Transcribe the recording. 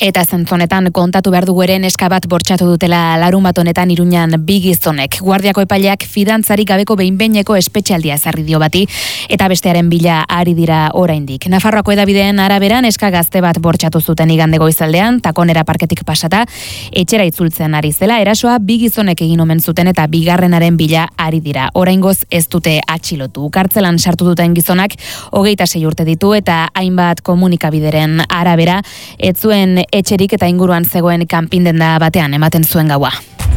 Eta zentzonetan kontatu behar dugu ere neska bat bortxatu dutela larunbat honetan Iruñan bi gizonek. Guardiako epaileak fidantzarik gabeko behin-behineko espetxealdia ezarri dio bati eta bestearen bila ari dira oraindik. Nafarroako hedabideen arabera neska gazte bat bortxatu zuten igande goizaldean, takonera parketik pasata, etxera itzultzen ari zela, erasoa bi gizonek egin omen zuten eta bigarrenaren bila ari dira. Oraingoz ez dute atxilotu. Kartzelan sartu duten gizonak 26 urte ditu eta hainbat komunikabideren arabera ez zuen etxerik eta inguruan zegoen kanpindenda batean ematen zuen gaua.